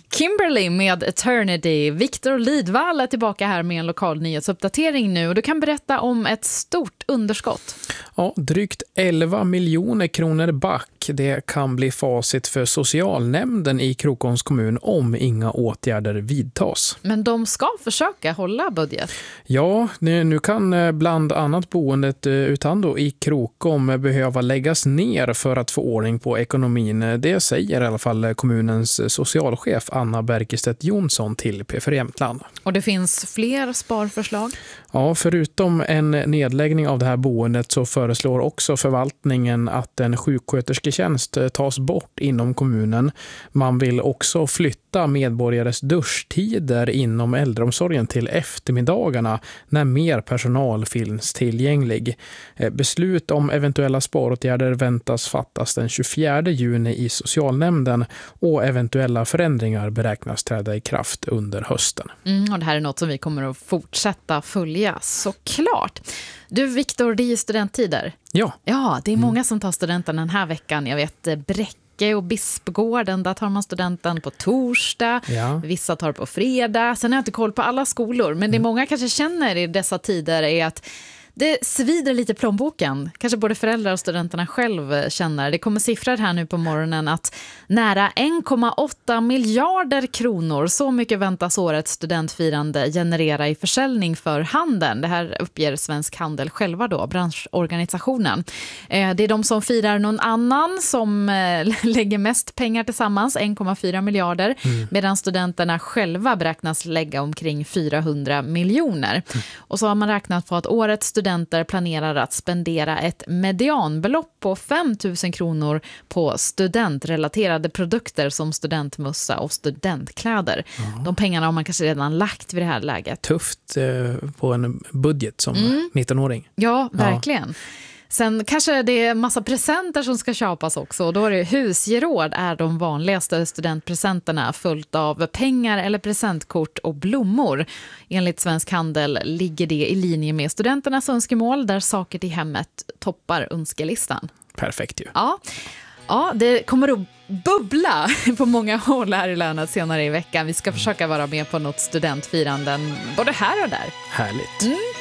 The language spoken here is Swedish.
Kimberly med Eternity. Victor Lidvall är tillbaka här med en lokal nyhetsuppdatering nu och du kan berätta om ett stort underskott. Ja, drygt 11 miljoner kronor back. Det kan bli facit för socialnämnden i Krokoms kommun om inga åtgärder vidtas. Men de ska försöka hålla budget. Ja, nu kan bland annat boendet Utando i Krokom behöva läggas ner för att få ordning på ekonomin. Det säger i alla fall kommunens socialchef Anna Bergestedt Jonsson till P4 Jämtland. Och det finns fler sparförslag? Ja, förutom en nedläggning av det här boendet så föreslår också förvaltningen att en sjukskötersketjänst tas bort inom kommunen. Man vill också flytta medborgares duschtider inom äldreomsorgen till eftermiddagarna när mer personal finns tillgänglig. Beslut om eventuella sparåtgärder väntas fattas den 24 juni i socialnämnden och eventuella förändringar beräknas träda i kraft under hösten. Och det här är något som vi kommer att fortsätta följa, såklart. Du Victor, det är studenttider. Ja. Ja, det är många som tar studenten den här veckan. Jag vet Bräcke och Bispgården, där tar man studenten på torsdag. Ja. Vissa tar på fredag. Sen har jag inte koll på alla skolor. Men det många kanske känner i dessa tider är att det svider lite plånboken. Kanske både föräldrar och studenterna själv känner. Det kommer siffror här nu på morgonen att nära 1,8 miljarder kronor, så mycket väntas årets studentfirande generera i försäljning för handeln. Det här uppger Svensk Handel själva då, branschorganisationen. Det är de som firar någon annan som lägger mest pengar tillsammans, 1,4 miljarder. Medan studenterna själva beräknas lägga omkring 400 miljoner. Och så har man räknat på att årets studenter planerar att spendera ett medianbelopp på 5 000 kronor på studentrelaterade produkter som studentmössa och studentkläder. Ja. De pengarna har man kanske redan lagt vid det här läget. Tufft på en budget som 19-åring. Ja, verkligen. Ja. Sen kanske det är massa presenter som ska köpas också. Och då är det husgeråd är de vanligaste studentpresenterna, följt av pengar eller presentkort och blommor. Enligt Svensk Handel ligger det i linje med studenternas önskemål där saker till hemmet toppar önskelistan. Perfekt ju. Ja, det kommer att bubbla på många håll här i länet senare i veckan. Vi ska försöka vara med på något studentfiranden både här och där. Härligt.